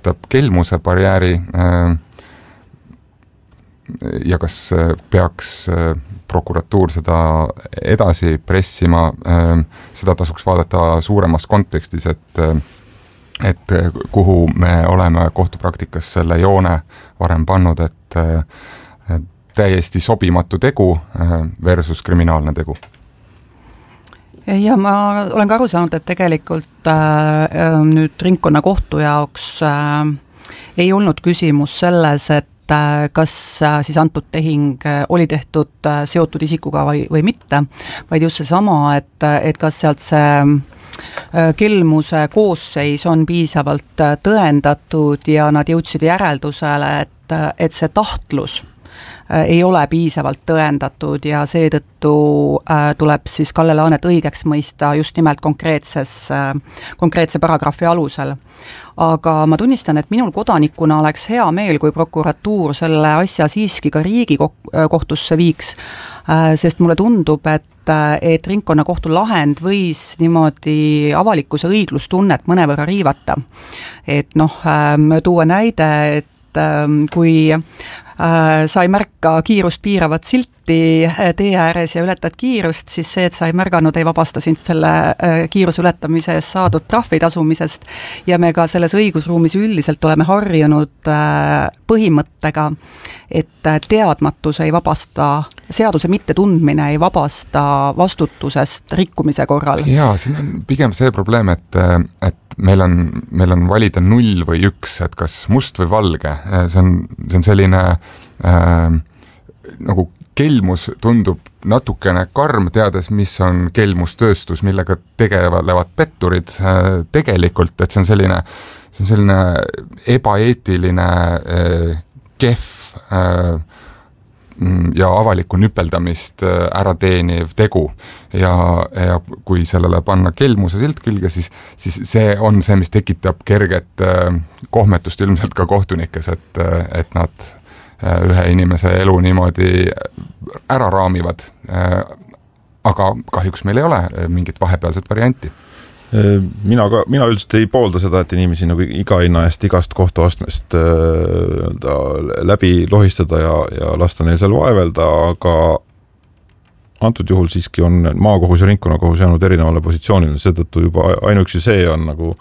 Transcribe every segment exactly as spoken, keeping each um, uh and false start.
ületab kelmuse barjääri ja kas peaks prokuratuur seda edasi pressima, seda tasuks vaadata suuremas kontekstis, et et kuhu me oleme kohtupraktikas selle joone varem pannud, et, et täiesti sobimatu tegu versus kriminaalne tegu. Ja ma olen ka aru saanud, et tegelikult äh, nüüd ringkonnakohtu jaoks äh, ei olnud küsimus selles, et äh, kas äh, siis antud tehing äh, oli tehtud äh, seotud isikuga või, või mitte, vaid just see sama, et, et kas sealt see äh, kelmuse koosseis on piisavalt äh, tõendatud ja nad jõudsid järeldusele, et, et see tahtlus ei ole piisavalt tõendatud ja seetõttu äh, tuleb siis Kalle Laanet õigeks mõista just nimelt konkreetses, äh, konkreetse paragrahvi alusel. Aga ma tunnistan, et minul kodanikuna oleks hea meel, kui prokuratuur selle asja siiski ka Riigikohtusse viiks, äh, sest mulle tundub, et, et ringkonnakohtu lahend võis niimoodi avalikkuse õiglustunnet mõnevõrra riivata. Et noh, äh, tuua näide, et äh, kui äh, sa ei märka kiirust piiravat silti tee ääres ja ületad kiirust, siis see, et sa ei märganud, ei vabasta sind selle äh, kiiruse ületamise eest saadud trahvi tasumisest ja me ka selles õigusruumis üldiselt oleme harjunud äh, põhimõttega, et teadmatus ei vabasta, seaduse mittetundmine ei vabasta vastutusest rikkumise korral. Jaa, siin on pigem see probleem, et, et meil on, meil on valida null või üks, et kas must või valge. See on, see on selline äh, nagu kelmus tundub natukene karm, teades, mis on kelmustööstus, millega tegelevad petturid äh, tegelikult, et see on selline, see on selline ebaeetiline äh, kehv äh, ja avalikku nüpeldamist ära teeniv tegu ja, ja kui sellele panna kelmuse silt külge, siis, siis see on see, mis tekitab kerget äh, kohmetust ilmselt ka kohtunikes, et, et nad ühe inimese elu niimoodi ära raamivad, aga kahjuks meil ei ole mingit vahepealset varianti. Mina, ka, mina üldiselt ei poolda seda, et inimesi nagu iga hinna eest igast kohtuastmest äh, läbi lohistada ja, ja lasta neil seal vaevelda, aga antud juhul siiski on maakohus ja ringkonnakohus jäänud erinevale positsioonile, seetõttu juba ainuüksi see on nagu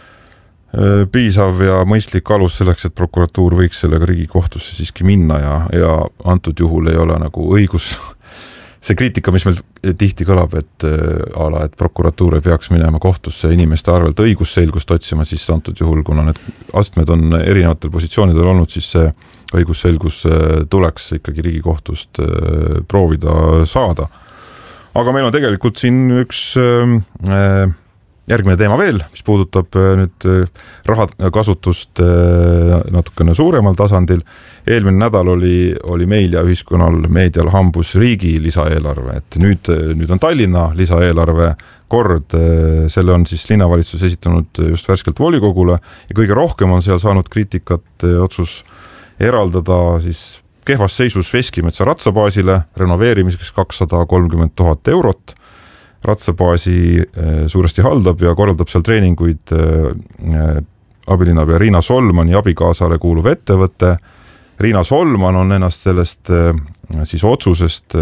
piisav ja mõistlik alus selleks, et prokuratuur võiks sellega Riigikohtusse siiski minna ja, ja antud juhul ei ole nagu õigus. See kriitika, mis meil tihti kõlab, et ala, et prokuratuur ei peaks minema kohtusse inimeste arvelt õigusselgust otsima, siis antud juhul, kuna need astmed on erinevatel positsioonidel olnud, siis see õigusselgus tuleks ikkagi Riigikohtust proovida saada. Aga meil on tegelikult siin üks äh, järgmine teema veel, mis puudutab nüüd rahakasutust natukene suuremal tasandil. Eelmine nädal oli, oli meil ja ühiskonnal meedial hambus riigi lisaeelarve, et nüüd, nüüd on Tallinna lisaeelarve kord, selle on siis linnavalitsus esitanud just värskelt volikogule ja kõige rohkem on seal saanud kriitikat otsus eraldada siis kehvas seisus Veskimetsa ratsabaasile renoveerimiseks kakssada kolmkümmend tuhat eurot. Ratsabaasi suuresti haldab ja korraldab seal treeninguid abilinnapea Riina Solmani abikaasale kuuluv ettevõte. Riina Solman on ennast sellest siis otsusest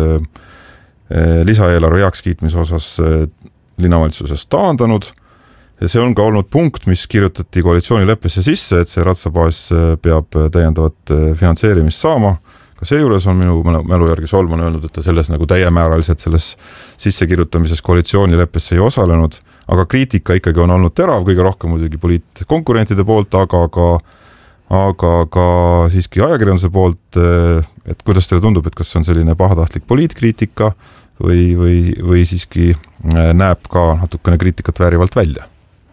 lisaeelarve heakskiitmise osas linnavalitsusest taandanud. See on ka olnud punkt, mis kirjutati koalitsioonileppesse sisse, et see ratsabaas peab täiendavat finantseerimist saama. Ka seejuures on minu mälu järgi Solman öelnud, et ta selles nagu täiemääraliselt selles sissekirjutamises koalitsioonileppesse ei osalenud, aga kriitika ikkagi on olnud terav, kõige rohkem muidugi poliitkonkurentide poolt, aga ka, aga ka siiski ajakirjanduse poolt, et kuidas teile tundub, et kas see on selline pahatahtlik poliitkriitika või, või, või siiski näeb ka natukene kriitikat väärivalt välja?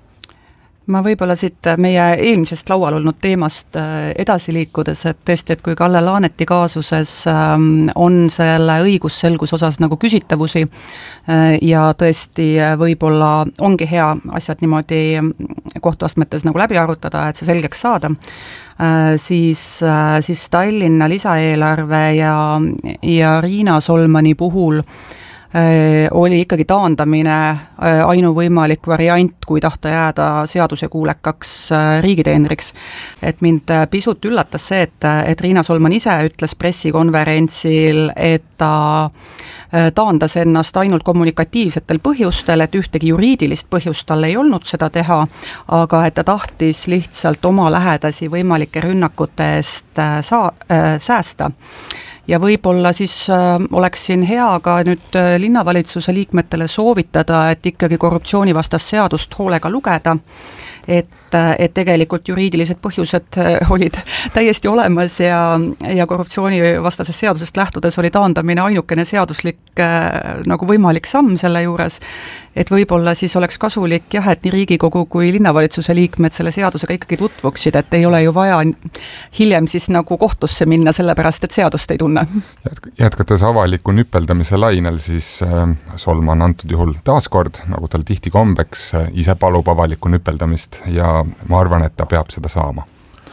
Ma võib-olla siit meie eelmisest laual olnud teemast edasi liikudes, et tõesti, et kui Kalle Laaneti kaasuses on selle õigusselgus osas nagu küsitavusi ja tõesti võib-olla ongi hea asjad niimoodi kohtuastmetes nagu läbi arutada, et see selgeks saada, siis, siis Tallinna lisaeelarve ja, ja Riina Solmani puhul oli ikkagi taandamine ainuvõimalik variant, kui tahta jääda seadusekuulekaks riigiteenriks. Et mind pisut üllatas see, et, et Riina Solman ise ütles pressikonverentsil, et ta taandas ennast ainult kommunikatiivsetel põhjustel, et ühtegi juriidilist põhjust tal ei olnud seda teha, aga et ta tahtis lihtsalt oma lähedasi võimalike rünnakute eest saa, säästa. Ja võib-olla siis oleks siin hea ka nüüd linnavalitsuse liikmetele soovitada, et ikkagi korruptsioonivastast seadust hoolega lugeda, et, et tegelikult juriidilised põhjused olid täiesti olemas ja, ja korruptsioonivastasest seadusest lähtudes oli taandamine ainukene seaduslik nagu võimalik samm selle juures, et võib-olla siis oleks kasulik jah, et nii Riigikogu kui linnavalitsuse liikmed selle seadusega ikkagi tutvuksid, et ei ole ju vaja hiljem siis nagu kohtusse minna sellepärast, et seadust ei tunne. Jätkates avaliku nüpeldamise lainel, siis Solman antud juhul taaskord, nagu tal tihti kombeks, ise palub avalikku nüpeldamist ja ma arvan, et ta peab seda saama.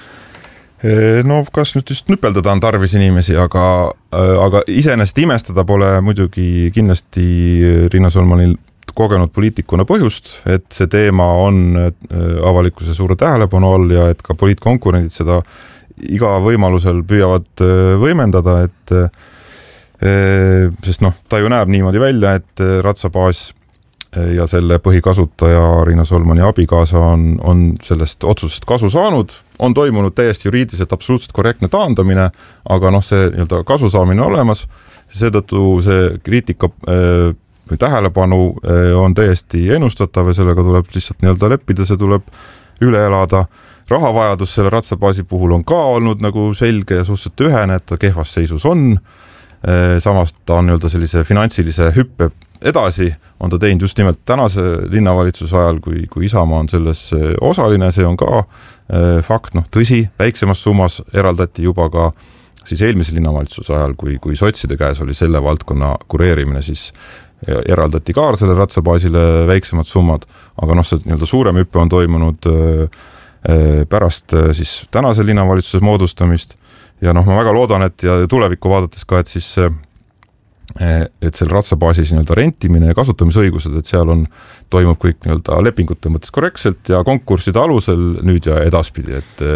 No kas nüüd just nüpeldada on tarvis inimesi, aga, aga iseenesest imestada pole muidugi kindlasti Riina Solmanil kogenud poliitikuna põhjust, et see teema on avalikkuse suure tähelepanu all ja et ka poliitkonkurendid seda iga võimalusel püüavad võimendada, et sest noh, ta ju näeb niimoodi välja, et Ratsabaas ja selle põhikasutaja Riina Solmani abikaasa on, on sellest otsusest kasu saanud, on toimunud täiesti juriidiliselt absoluutselt korrektne taandamine, aga noh, see nii-öelda kasu saamine olemas, seetõttu see kriitika või tähelepanu on täiesti ennustatav ja sellega tuleb lihtsalt nii-öelda leppida, see tuleb üle elada. Rahavajadus selle Ratsabaasi puhul on ka olnud nagu selge ja suhteliselt ühene, et ta kehvas seisus on. Samas ta on nii-öelda sellise finantsilise hüppe edasi, on ta teinud just nimelt tänase linnavalitsuse ajal, kui, kui Isamaa on selles osaline, see on ka fakt, noh tõsi, väiksemas summas eraldati juba ka siis eelmise linnavalitsuse ajal, kui, kui sotside käes oli selle valdkonna kureerimine, siis eraldati ka selle Ratsabaasile väiksemad summad, aga noh, see nii-öelda suurem hüppe on toimunud pärast siis tänase linnavalitsuse moodustamist ja noh, ma väga loodan, et ja tulevikku vaadates ka, et siis et seal Ratsabaasis nii-öelda rentimine ja kasutamisõigused, et seal on, toimub kõik nii-öelda lepingute mõttes korrektselt ja konkursside alusel nüüd ja edaspidi, et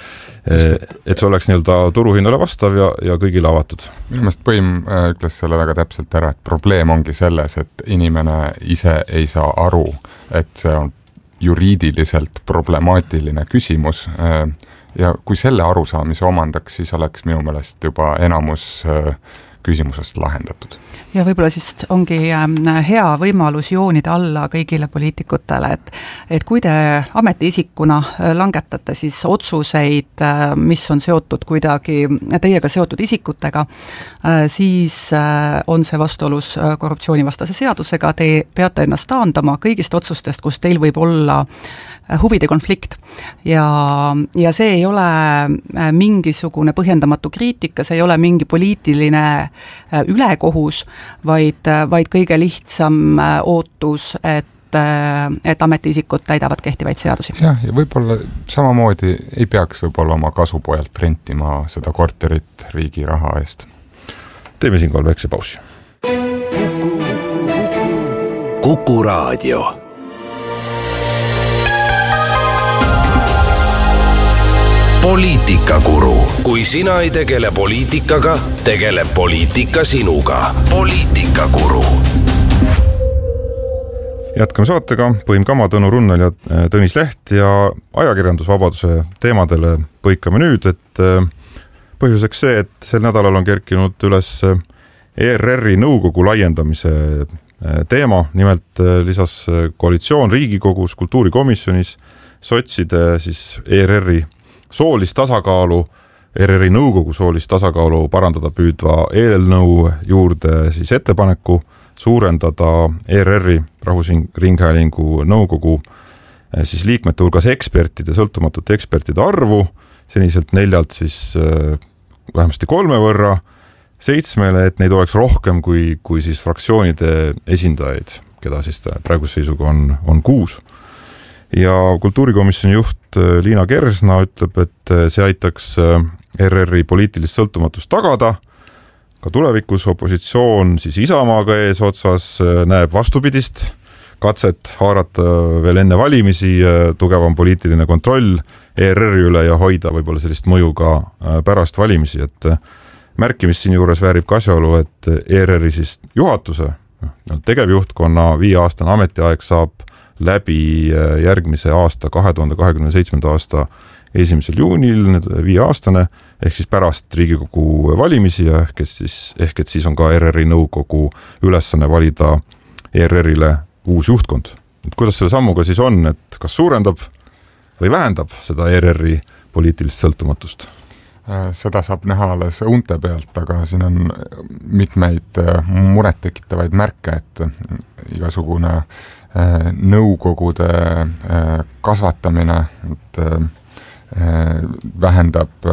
et see oleks nii-öelda turuhinnale vastav ja, ja kõigile avatud. Minu meelest Põim ütles selle väga täpselt ära, et probleem ongi selles, et inimene ise ei saa aru, et see on juriidiliselt problemaatiline küsimus ja kui selle arusaamise omandaks, siis oleks minu meelest juba enamus küsimusest lahendatud. Ja võib-olla siis ongi hea võimalus joonida alla kõigile poliitikutele, et, et kui te ametiisikuna langetate siis otsuseid, mis on seotud kuidagi teiega seotud isikutega, siis on see vastuolus korruptsioonivastase seadusega, te peate ennast taandama kõigist otsustest, kus teil võib olla huvide konflikt ja, ja see ei ole mingisugune põhjendamatu kriitika, see ei ole mingi poliitiline ülekohus, vaid, vaid kõige lihtsam ootus, et, et ametiisikud täidavad kehtivaid seadusi. Jah, ja võib-olla samamoodi ei peaks võib-olla oma kasupojalt rentima seda korterit riigi raha eest. Teeme siinkohal väikse pausi. Kuku Raadio. Poliitikakuru. Kui sina ei tegele poliitikaga, tegeleb poliitika sinuga. Poliitikakuru. Jätkame saatega. Põim Kama, Tõnu Runnel ja Tõnis Leht ja ajakirjandusvabaduse teemadele põikame nüüd, et põhjuseks see, et sel nädalal on kerkinud üles E R R-i nõukogu laiendamise teema. Nimelt lisas koalitsioon Riigikogus kultuurikomisjonis sotside siis E R R-i soolist tasakaalu, E R R-i nõukogu soolist tasakaalu parandada püüdva eelnõu juurde siis ettepaneku suurendada E R R-i Rahvusringhäälingu nõukogu siis liikmete hulgas ekspertide, sõltumatute ekspertide arvu, seniselt neljalt siis vähemasti kolme võrra, seitsmele, et neid oleks rohkem kui, kui siis fraktsioonide esindajaid, keda siis praeguse seisuga on, on kuus. Ja kultuurikomisjoni juht Liina Kersna ütleb, et see aitaks E R R-i poliitilist sõltumatust tagada, ka tulevikus opositsioon siis Isamaaga ees otsas näeb vastupidist katset haarata veel enne valimisi tugevam poliitiline kontroll E R R-i üle ja hoida võib-olla sellist mõju ka pärast valimisi, et märkimist siin juures väärib ka asjaolu, et E R R-i siis juhatuse, tegevjuhtkonna viieaastane ametiaeg saab läbi järgmise aasta, kahe tuhande kahekümne seitsmenda aasta esimesel juunil, viieaastane, ehk siis pärast Riigikogu valimisi ja ehk et siis, ehk et siis on ka E R R-i nõukogu ülesanne valida E R R-ile uus juhtkond. Et kuidas selle sammuga siis on, et kas suurendab või vähendab seda E R R-i poliitilist sõltumatust? Seda saab näha alles unte pealt, aga siin on mitmeid muret tekitavaid märke, et igasugune nõukogude kasvatamine, et vähendab,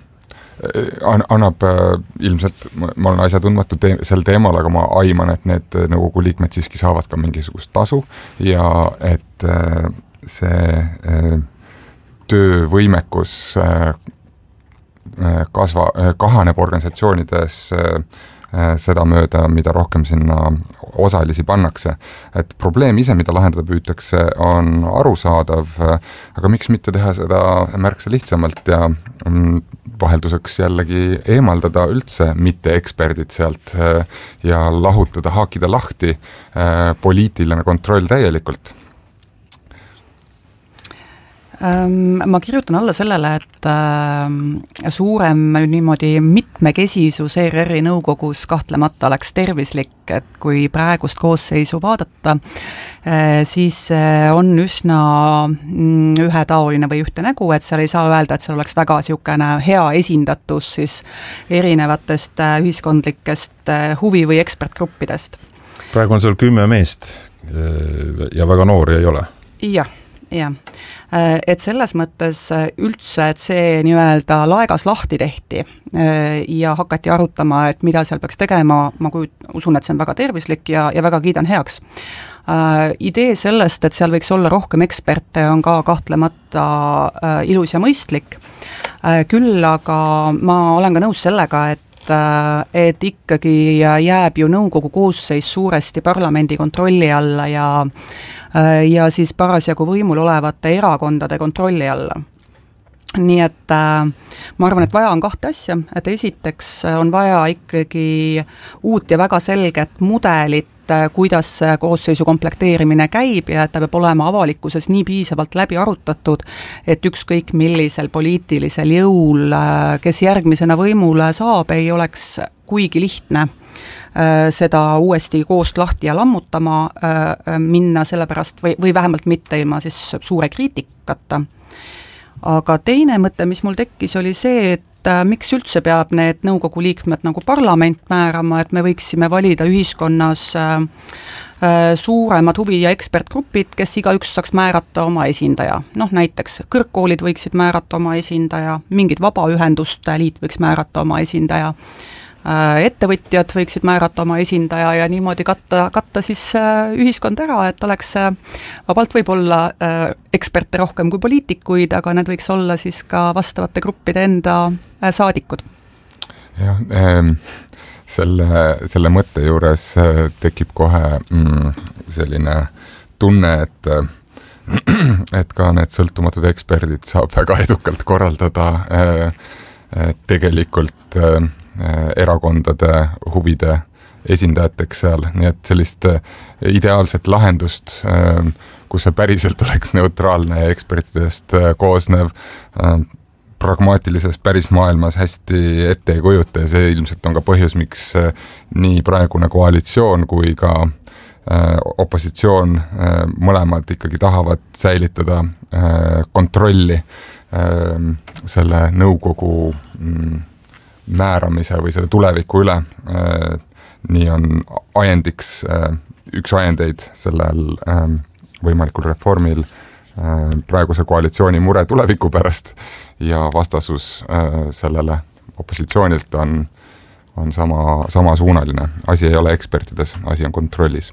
annab ilmselt, ma olen asjatundmatu te, sel teemal, aga ma aiman, et need nõukogu liikmed siiski saavad ka mingisugust tasu ja et see töövõimekus kasva, kahaneb organisatsioonides seda mööda, mida rohkem sinna osalisi pannakse. Et probleem ise, mida lahendada püütakse, on arusaadav, aga miks mitte teha seda märksa lihtsamalt ja vahelduseks jällegi eemaldada üldse mitte eksperdid sealt ja lahutada, haakida lahti poliitiline kontroll täielikult. Ma kirjutan alla sellele, et suurem niimoodi mitmekesisus E R R-i nõukogus kahtlemata oleks tervislik, et kui praegust koosseisu vaadata, siis on üsna ühetaoline või ühte nägu, et seal ei saa öelda, et seal oleks väga siukene hea esindatus siis erinevatest ühiskondlikest huvi- või ekspertgruppidest. Praegu on seal kümme meest ja väga noori ei ole. Jah, jah. Et selles mõttes üldse, et see nii-öelda laegas lahti tehti ja hakati arutama, et mida seal peaks tegema, ma kui usun, et see on väga tervislik ja, ja väga kiidan heaks. Idee sellest, et seal võiks olla rohkem eksperte, on ka kahtlemata ilus ja mõistlik. Küll aga ma olen ka nõus sellega, et et ikkagi jääb ju nõukogu koosseis suuresti parlamendi kontrolli alla ja, ja siis parasjagu võimul olevate erakondade kontrolli alla. Nii et ma arvan, et vaja on kahte asja, et esiteks on vaja ikkagi uut ja väga selget mudelit, kuidas koosseisu komplekteerimine käib ja et ta peab olema avalikkuses nii piisavalt läbi arutatud, et ükskõik millisel poliitilisel jõul, kes järgmisena võimule saab, ei oleks kuigi lihtne seda uuesti koost lahti ja lammutama minna sellepärast või, või vähemalt mitte ilma siis suure kriitikata. Aga teine mõte, mis mul tekkis, oli see, et miks üldse peab need nõukogu liikmed nagu parlament määrama, et me võiksime valida ühiskonnas suuremad huvi- ja ekspertgrupid, kes igaüks saaks määrata oma esindaja. Noh, näiteks kõrgkoolid võiksid määrata oma esindaja, mingid vabaühenduste liit võiks määrata oma esindaja, ettevõtjad võiksid määrata oma esindaja ja niimoodi katta, katta siis ühiskond ära, et oleks vabalt võib-olla eksperte rohkem kui poliitikuid, aga need võiks olla siis ka vastavate gruppide enda saadikud. Jah, selle, selle mõtte juures tekib kohe selline tunne, et et ka need sõltumatud eksperdid saab väga edukalt korraldada tegelikult erakondade huvide esindajateks seal, nii et sellist ideaalset lahendust, kus see päriselt oleks neutraalne ja ekspertidest koosnev, pragmaatilises päris maailmas hästi ette ei kujuta ja see ilmselt on ka põhjus, miks nii praegune koalitsioon kui ka opositsioon mõlemad ikkagi tahavad säilitada kontrolli selle nõukogu määramise või selle tuleviku üle. Nii on ajendiks, üks ajendeid sellel võimalikul reformil praeguse koalitsiooni mure tuleviku pärast ja vastasus sellele opositsioonilt on, on sama, samasuunaline. Asi ei ole ekspertides, asi on kontrollis.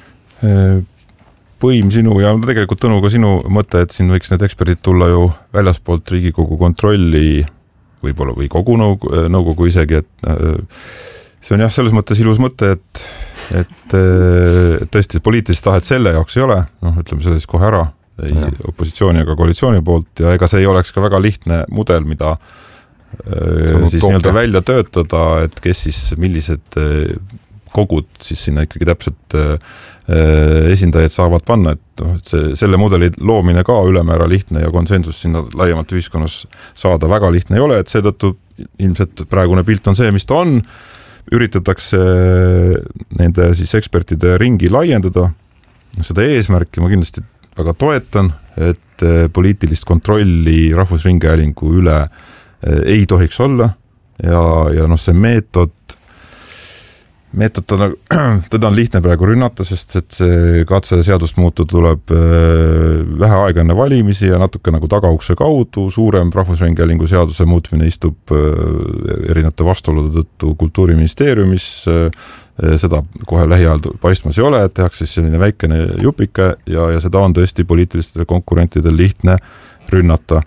Põim sinu ja tegelikult Tõnu ka sinu mõte, et siin võiks need eksperdid tulla ju väljaspoolt Riigikogu kontrolli võib-olla või kogu nõukogu, nõukogu isegi, et see on jah, selles mõttes ilus mõte, et et tõesti poliitilist tahet selle jaoks ei ole, noh, ütleme sellest kohe ära, ei ja. opositsiooni ega koalitsiooni poolt ja ega see ei oleks ka väga lihtne mudel, mida öö, siis nii-öelda välja töötada, et kes siis, millised kogud siis sinna ikkagi täpselt öö, esindajaid saavad panna, et, no, et see, selle mudeli loomine ka ülemäära lihtne ja konsensus sinna laiemalt ühiskonnas saada väga lihtne ei ole, et seetõttu ilmselt praegune pilt on see, mis ta on, üritatakse nende siis ekspertide ringi laiendada, seda eesmärki ma kindlasti väga toetan, et poliitilist kontrolli Rahvusringhäälingu üle ei tohiks olla ja, ja noh, see meetod, meetod ta, teda on lihtne praegu rünnata, sest et see katse seadust muuta tuleb vähe aega enne valimisi ja natuke nagu tagaukse kaudu, suurem Rahvusringhäälingu seaduse muutmine istub erinevate vastuolude tõttu Kultuuriministeeriumis, seda kohe lähiajal paistmas ei ole, et tehakse selline väikene jupike ja, ja seda on tõesti poliitilistele konkurentidel lihtne rünnata.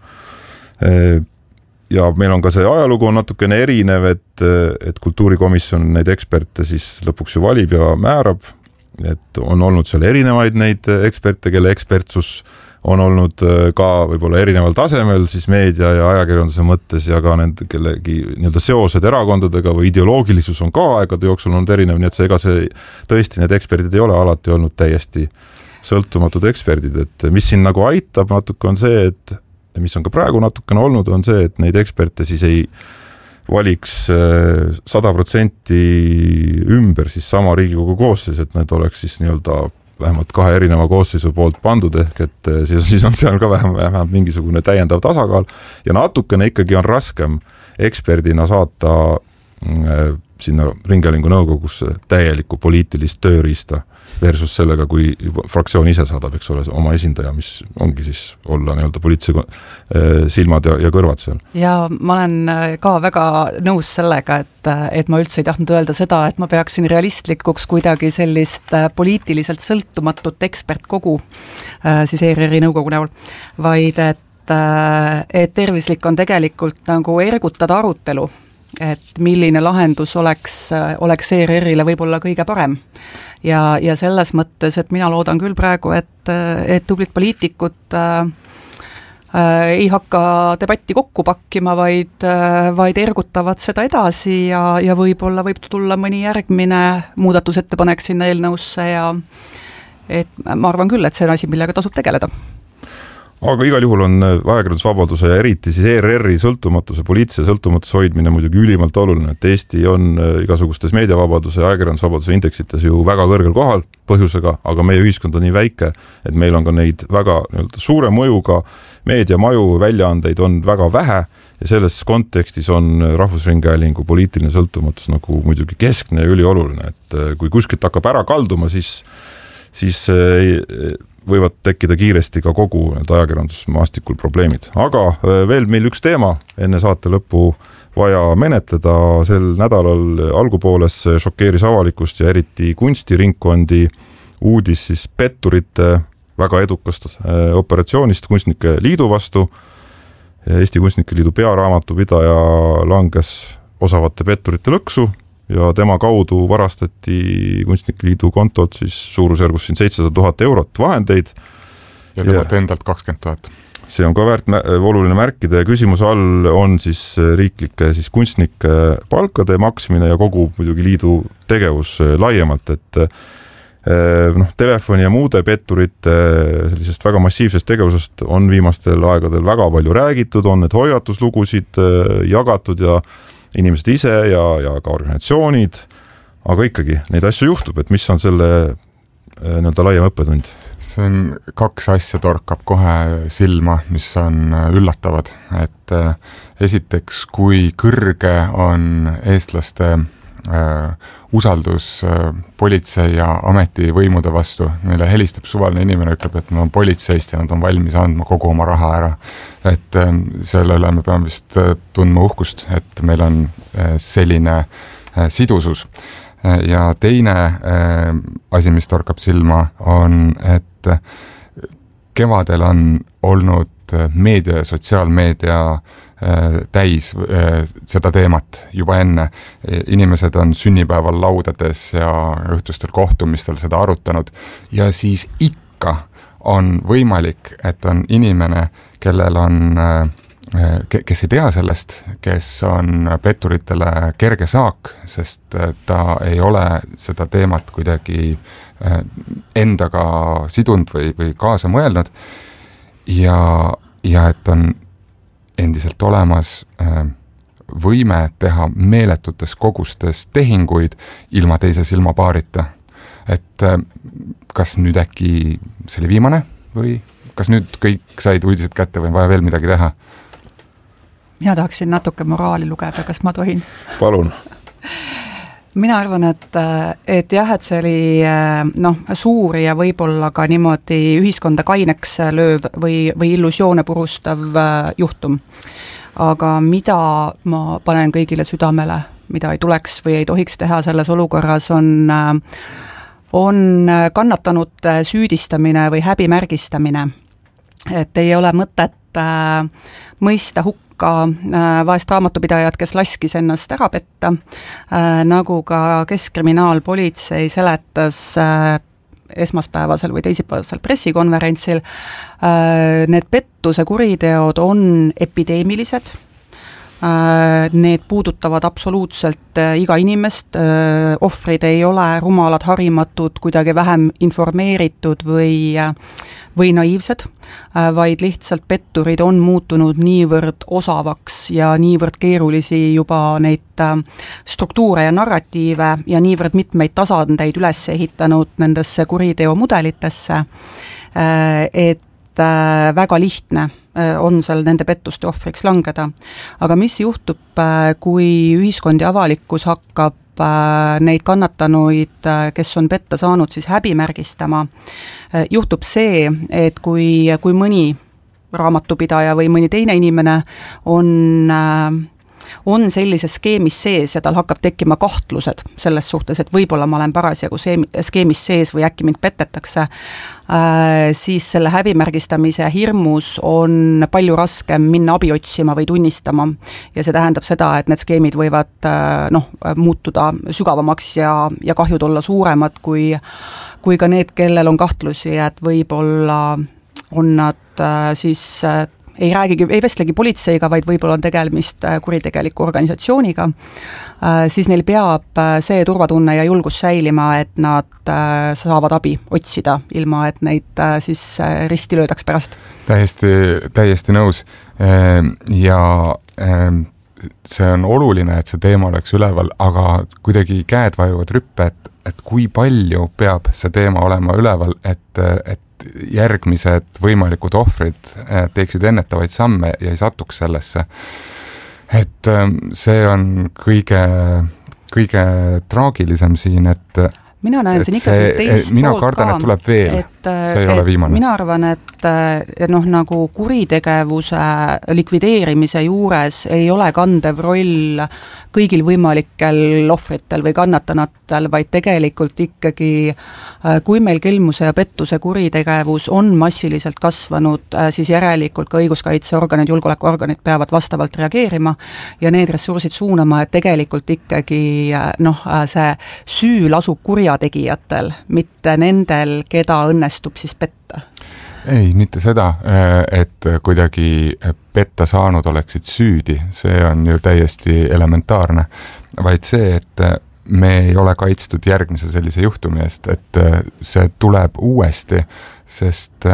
Ja meil on ka see ajalugu on natukene erinev, et, et kultuurikomisjon neid eksperte siis lõpuks ju valib ja määrab, et on olnud seal erinevaid neid eksperte, kelle ekspertsus on olnud ka võib-olla erineval tasemel siis meedia ja ajakirjanduse mõttes ja ka nende kellegi nii-öelda seosed erakondadega või ideoloogilisus on ka aegade jooksul olnud erinev, nii et see ega see tõesti need eksperdid ei ole alati olnud täiesti sõltumatud eksperdid, et mis siin nagu aitab natuke on see, et mis on ka praegu natukene olnud, on see, et neid eksperte siis ei valiks sada protsenti ümber siis sama Riigikogu koosseis, et need oleks siis nii-öelda vähemalt kahe erineva koosseisu poolt pandud, ehk et siis, siis on seal ka vähemalt, vähemalt mingisugune täiendav tasakaal ja natukene ikkagi on raskem eksperdina saata äh, sinna Ringhäälingu nõukogusse täielikku poliitilist tööriista versus sellega, kui fraktsioon ise saadab, eks ole, oma esindaja, mis ongi siis olla nii-öelda poliitilise silmad ja, ja kõrvad seal. Ja ma olen ka väga nõus sellega, et, et ma üldse ei tahtnud öelda seda, et ma peaksin realistlikuks kuidagi sellist poliitiliselt sõltumatut ekspertkogu siis E R R-i nõukogu näol, vaid et, et tervislik on tegelikult nagu ergutada arutelu, et milline lahendus oleks, oleks E R R-ile võib-olla kõige parem. Ja, ja selles mõttes, et mina loodan küll praegu, et, et tublid poliitikud äh, äh, ei hakka debatti kokku pakkima, vaid, äh, vaid ergutavad seda edasi ja, ja võib-olla võib tulla mõni järgmine muudatusettepanek sinna eelnõusse ja et ma arvan küll, et see on asi, millega tasub tegeleda. Aga igal juhul on ajakirjandusvabaduse ja eriti siis E R R-i sõltumatuse, poliitilise sõltumatuse hoidmine muidugi ülimalt oluline, et Eesti on igasugustes meediavabaduse ja ajakirjandusvabaduse indeksites ju väga kõrgel kohal põhjusega, aga meie ühiskond on nii väike, et meil on ka neid väga nii-öelda suure mõjuga meediamaju väljaandeid on väga vähe ja selles kontekstis on Rahvusringhäälingu poliitiline sõltumatus nagu muidugi keskne ja ülioluline, et kui kuskilt hakkab ära kalduma, siis, siis võivad tekkida kiiresti ka kogu ajakirjandusmaastikul probleemid. Aga veel meil üks teema enne saate lõppu vaja menetleda. Sel nädalal algupooles šokeeris avalikkust ja eriti kunstiringkondi uudis siis petturite väga edukast operatsioonist Kunstnike Liidu vastu. Eesti Kunstnike Liidu pearaamatupidaja langes osavate petturite lõksu ja tema kaudu varastati Kunstnike Liidu kontolt siis suurusjärgus siin seitsesada tuhat eurot vahendeid. Ja temalt ja endalt kakskümmend tuhat. See on ka väärt oluline märkida ja küsimuse all on siis riiklike siis kunstnike palkade maksmine ja kogu muidugi liidu tegevus laiemalt, et noh, telefoni ja muude petturite sellisest väga massiivsest tegevusest on viimastel aegadel väga palju räägitud, on need hoiatuslugusid jagatud ja inimesed ise ja, ja ka organisatsioonid, aga ikkagi neid asju juhtub, et mis on selle nii-öelda laiem õppetund? See on kaks asja torkab kohe silma, mis on üllatavad, et esiteks, kui kõrge on eestlaste äh, usaldus äh, politsei ja ametivõimude vastu, neile helistab suvaline inimene, ütleb, et nad on politseist ja nad on valmis andma kogu oma raha ära. Et äh, sellele me peame vist äh, tundma uhkust, et meil on äh, selline äh, sidusus. Ja teine äh, asi, mis torkab silma, on, et kevadel on olnud olnud meedia ja sotsiaalmeedia täis seda teemat juba enne. Inimesed on sünnipäeval laudades ja õhtustel kohtumistel seda arutanud ja siis ikka on võimalik, et on inimene, kellel on, kes ei tea sellest, kes on petturitele kerge saak, sest ta ei ole seda teemat kuidagi endaga sidunud või, või kaasa mõelnud ja, ja et on endiselt olemas võime teha meeletutes kogustes tehinguid ilma teise silmapaarita. Et kas nüüd äkki see oli viimane või kas nüüd kõik said uudised kätte või vaja veel midagi teha? Mina tahaksin natuke moraali lugeda, kas ma tohin? Palun. Mina arvan, et, et jah, et see oli noh, suur ja võib-olla ka niimoodi ühiskonda kaineks lööv või, või illusioone purustav juhtum. Aga mida ma panen kõigile südamele, mida ei tuleks või ei tohiks teha selles olukorras, on, on kannatanute süüdistamine või häbimärgistamine. Et ei ole mõtet äh, mõista hukka äh, vaest raamatupidajad, kes laskis ennast ära petta, äh, nagu ka Keskkriminaalpolitsei seletas äh, esmaspäevasel või teisipäevasel pressikonverentsil. Äh, need pettuse kuriteod on epideemilised, äh, need puudutavad absoluutselt äh, iga inimest, äh, ohvrid ei ole rumalad, harimatud, kuidagi vähem informeeritud või äh, või naiivsed, vaid lihtsalt petturid on muutunud niivõrd osavaks ja niivõrd keerulisi juba neid struktuure ja narratiive ja niivõrd mitmeid tasandeid üles ehitanud nendesse kuriteomudelitesse, et väga lihtne on seal nende pettuste ohvriks langeda. Aga mis juhtub, kui ühiskond ja avalikkus hakkab neid kannatanuid, kes on petta saanud, siis häbimärgistama, juhtub see, et kui, kui mõni raamatupidaja või mõni teine inimene on on sellises skeemis sees ja tal hakkab tekkima kahtlused selles suhtes, et võib-olla ma olen parasjagu skeemis sees või äkki mind petetakse, siis selle häbimärgistamise hirmus on palju raskem minna abi otsima või tunnistama ja see tähendab seda, et need skeemid võivad noh, muutuda sügavamaks ja, ja kahjud olla suuremad kui, kui ka need, kellel on kahtlusi, et võib-olla on nad siis ei räägigi, ei vestlegi politseiga, vaid võib-olla on tegelmist kuritegeliku organisatsiooniga, siis neil peab see turvatunne ja julgus säilima, et nad saavad abi otsida, ilma et neid siis risti löödaks pärast. Täiesti, täiesti nõus ja see on oluline, et see teema oleks üleval, aga kuidagi käed vajuvad rüppe, et, et kui palju peab see teema olema üleval, et, et järgmised võimalikud ohvrid teeksid ennetavaid samme ja ei satuks sellesse. Et see on kõige, kõige traagilisem siin, et mina näen siin ikkagi teist mina poolt kardan, ka, et tuleb veel, et, see ei ole viimane. Mina arvan, et, et noh, nagu kuritegevuse likvideerimise juures ei ole kandev roll kõigil võimalikel ohvritel või kannatanatel, vaid tegelikult ikkagi, kui meil kelmuse ja pettuse kuritegevus on massiliselt kasvanud, siis järelikult ka õiguskaitseorganid, julgeolekuorganid peavad vastavalt reageerima ja need ressursid suunama, et tegelikult ikkagi noh, see süü lasub kurjategijatel, mitte nendel, keda õnnestub siis petta. Ei, mitte seda, et kuidagi petta saanud oleksid süüdi, see on ju täiesti elementaarne, vaid see, et me ei ole kaitstud järgmise sellise juhtumi eest, et see tuleb uuesti, sest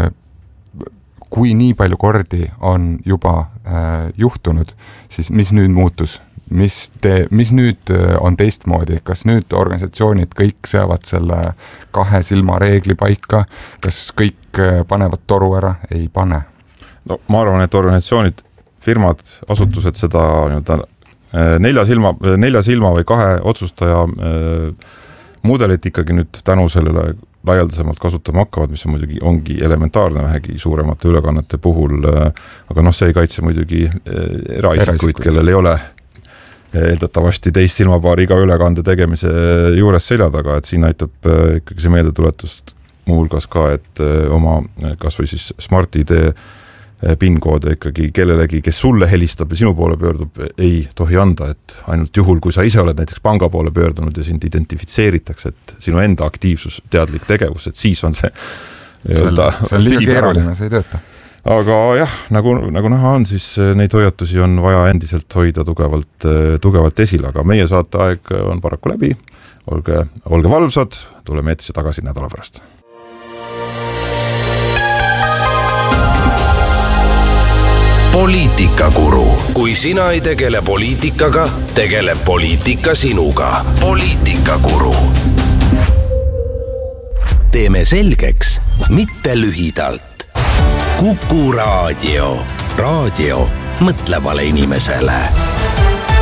kui nii palju kordi on juba juhtunud, siis mis nüüd muutus? Mis, te, mis nüüd on teistmoodi, kas nüüd organisatsioonid kõik seavad selle kahe silma reegli paika, kas kõik panevad toru ära? Ei pane. No ma arvan, et organisatsioonid, firmad, asutused seda nii-öelda nelja silma, nelja silma või kahe otsustaja mudelit ikkagi nüüd tänu sellele laialdasemalt kasutama hakkavad, mis on muidugi ongi elementaarne vähegi suuremate ülekannete puhul, aga noh, see ei kaitse muidugi eraisikuid, kellel ei ole eeldatavasti teist silmapaari iga ülekande tegemise juures selja taga, et siin aitab ikkagi see meeldetuletust muuhulgas ka, et oma kas või siis Smart I D PIN-koode ikkagi kellelegi, kes sulle helistab ja sinu poole pöördub, ei tohi anda, et ainult juhul, kui sa ise oled näiteks panga poole pöördunud ja sind identifitseeritakse, et sinu enda aktiivsus, teadlik tegevus, et siis on see see on, see on liiga keeruline, see ei tööta. Aga jah, nagu, nagu näha on, siis neid hoiatusi on vaja endiselt hoida tugevalt, tugevalt esil, aga meie saateaeg on paraku läbi. Olge, olge valvsad, tuleme eetisse tagasi nädala pärast. Poliitikakuru. Kui sina ei tegele poliitikaga, tegele poliitika sinuga. Poliitikakuru. Teeme selgeks, mitte lühidalt. Kuku raadio. Raadio mõtlevale inimesele.